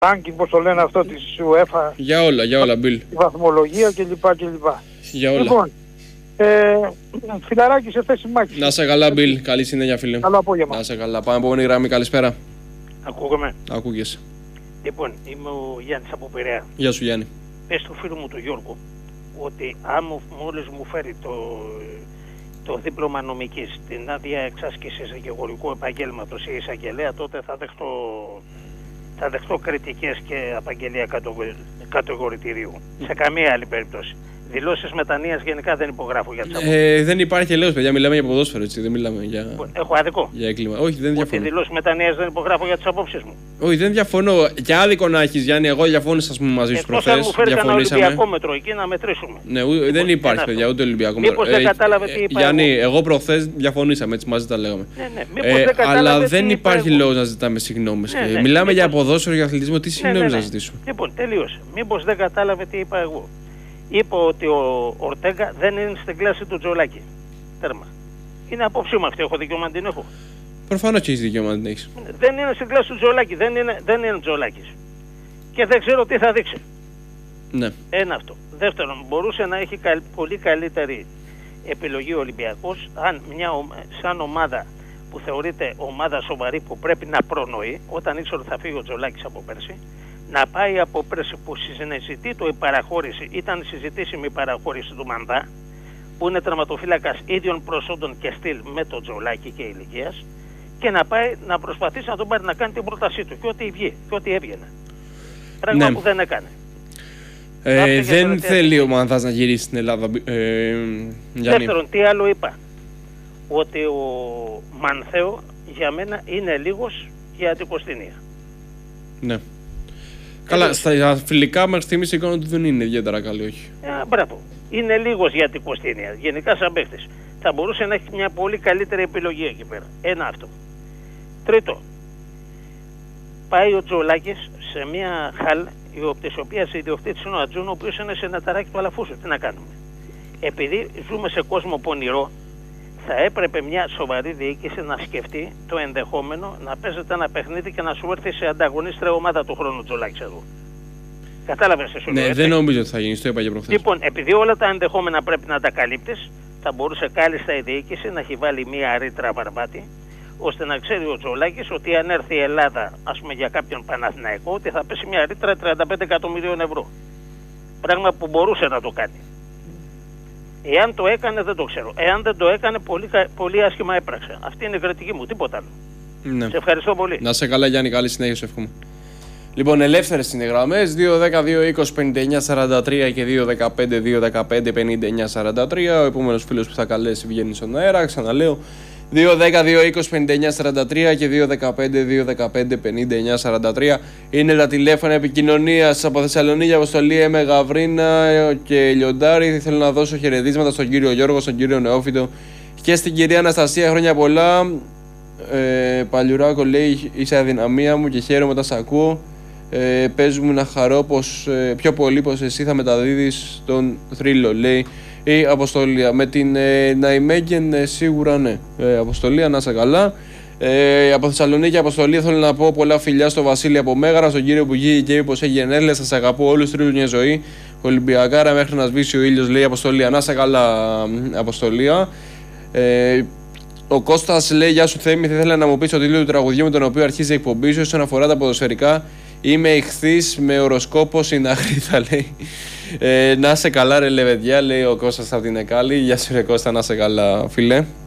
ranking, πώς το λένε αυτό, της UEFA. Για όλα, Μπιλ. Η βαθμολογία κλπ. Για όλα. Λοιπόν, φιλαράκι σε θέση μάχης. Να σε καλά, Μπιλ. Καλή συνέχεια, φίλε. Καλό απόγευμα. Να σε καλά. Πάμε επόμενη γραμμή. Καλησπέρα. Ακούγομαι. Ακούγεσαι. Λοιπόν, είμαι ο Γιάννης από Πειραιά. Γεια σου, Γιάννη. Πες του φίλου μου του Γιώργου ότι άμα μόλις μου φέρει το δίπλωμα νομικής, την άδεια εξάσκησης δικηγορικού επαγγέλματος ή εισαγγελέα, τότε θα δεχτώ κριτικές και απαγγελία κατηγορητηρίου. Σε καμία άλλη περίπτωση. Δηλώσεις μετανοίας γενικά δεν υπογράφω για τις απόψεις. Δεν υπάρχει ελέος, παιδιά. Μιλάμε για ποδόσφαιρο, έτσι. Δεν μιλάμε για. Έχω άδικο. Για έγκλημα. Όχι, δεν διαφωνώ. Ότι δηλώσεις μετανοίας δεν υπογράφω για τις απόψεις μου. Όχι, δεν διαφωνώ. Και άδικο να έχεις, Γιάννη. Εγώ διαφώνησα, ας πούμε, μαζί σου προχθές. Αν μου φέρει ένα Ολυμπιακό μέτρο εκεί να μετρήσουμε. Ναι, δεν υπάρχει, παιδιά, ούτε Ολυμπιακό μέτρο. Μήπως δεν κατάλαβε τι είπα. Γιάννη, εγώ προχθές διαφωνήσαμε, έτσι μαζί τα λέγαμε. Αλλά δεν υπάρχει λόγος να ζητάμε συγγνώμες. Μιλάμε για ποδόσφαιρο, για αθλητισμό. Τι συγγνώμη να ζητήσουμε. Λοιπόν, τελείωσε. Μήπως δεν κατάλαβε τι είπα εγώ. Είπα ότι ο Ορτέγκα δεν είναι στην κλάση του Τζολάκη. Τέρμα. Είναι απόψη μου αυτή, έχω δικαίωμα να την έχω. Προφανώς και έχεις δικαίωμα να την έχεις. Δεν είναι στην κλάση του Τζολάκη, δεν είναι Τζολάκης. Και δεν ξέρω τι θα δείξει. Ναι. Ένα αυτό. Δεύτερον, μπορούσε να έχει πολύ καλύτερη επιλογή ο Ολυμπιακός αν σαν ομάδα που θεωρείται ομάδα σοβαρή που πρέπει να προνοεί, όταν ήξερε ότι θα φύγει ο Τζολάκης από πέρσι, να πάει από πέρσι που συζητεί η παραχώρηση, ήταν συζητήσιμη η παραχώρηση του Μανδά, που είναι τερματοφύλακας ίδιων προσόντων και στυλ με τον Τζολάκη και ηλικίας, και να πάει να προσπαθήσει να τον πάρει να κάνει την πρότασή του και ό,τι βγει και ό,τι έβγαινε. Πράγμα που δεν έκανε. Δεν θέλει ο Μανδάς να γυρίσει στην Ελλάδα. Δεύτερον, τι άλλο είπα. Ότι ο Μανθέο για μένα είναι λίγος για την Κωστινία. Ναι. Καλά, στα φιλικά μέχρι στιγμής η εικόνα του δεν είναι ιδιαίτερα καλή, όχι. Μπράβο. Είναι λίγος για την Κωστινία. Γενικά σαν παίχτης. Θα μπορούσε να έχει μια πολύ καλύτερη επιλογή εκεί πέρα. Ένα αυτό. Τρίτο. Πάει ο Τζολάκης σε μια χαλ της οποίας ιδιοκτήτης είναι ο Ατζούν, ο οποίος είναι σε ένα ταράκι του Αλαφούσου. Τι να κάνουμε. Επειδή ζούμε σε κόσμο πονηρό, θα έπρεπε μια σοβαρή διοίκηση να σκεφτεί το ενδεχόμενο να παίζεται ένα παιχνίδι και να σου έρθει σε ανταγωνίστρια ομάδα του χρόνου Τζολάκης εδώ. Κατάλαβες εσύ. Ναι, δεν νομίζω ότι θα γίνει, το είπα και προχθές. Λοιπόν, επειδή όλα τα ενδεχόμενα πρέπει να τα καλύπτεις, θα μπορούσε κάλλιστα η διοίκηση να έχει βάλει μια ρήτρα βαρβάτη, ώστε να ξέρει ο Τζολάκης ότι αν έρθει η Ελλάδα, ας πούμε για κάποιον Παναθηναϊκό, ότι θα πέσει μια ρήτρα 35 εκατομμυρίων ευρώ. Πράγμα που μπορούσε να το κάνει. Εάν το έκανε δεν το ξέρω. Εάν δεν το έκανε πολύ άσχημα έπραξε. Αυτή είναι η κριτική μου, τίποτα άλλο. Ναι. Σε ευχαριστώ πολύ. Να σε καλά, Γιάννη, καλή συνέχεια, σου εύχομαι. Λοιπόν, ελεύθερες είναι οι γραμμές 2-10-2-20-59-43 και 2-15-2-15-59-43. Ο επόμενος φίλος που θα καλέσει βγαίνει στον αέρα, ξαναλέω 2-10-2-20-59-43 και 2-15-2-15-59-43 είναι τα τηλέφωνα επικοινωνίας από Θεσσαλονίκη, Αποστολή, Έμε, Γαβρίνα και Λιοντάρη. Θέλω να δώσω χαιρετίσματα στον κύριο Γιώργο, στον κύριο Νεόφυτο και στην κυρία Αναστασία. Χρόνια πολλά. Παλιουράκο λέει: είσαι αδυναμία μου και χαίρομαι όταν σ' ακούω. Πες μου να χαρώ πως πιο πολύ πως εσύ θα μεταδίδεις τον θρύλο, λέει η Αποστολία. Με την Ναϊμέγγεν σίγουρα ναι. Αποστολία, να είσαι καλά. Από Θεσσαλονίκη, Αποστολία, θέλω να πω πολλά φιλιά στο Βασίλη από Μέγαρα, στον κύριο που βγήκε και είπε πως έχει γενέθλια. Σας αγαπώ όλους, θρύλου μια ζωή. Ολυμπιακάρα μέχρι να σβήσει ο ήλιος, λέει η Αποστολία. Να είσαι καλά, Αποστολία. Ο Κώστας λέει: γεια σου Θέμη, θα ήθελα να μου πεις το τίτλο του τραγουδιού με τον οποίο αρχίζει η εκπομπή σου όσον αφορά τα ποδοσφαιρικά. Είμαι ηχθής με οροσκόπο συναχρήτα, λέει. Να σε καλά, ρε λεβεδιά, λέει ο Κώστας από την Εκάλη. Γεια σου, ρε Κώστα, να σε καλά, φίλε.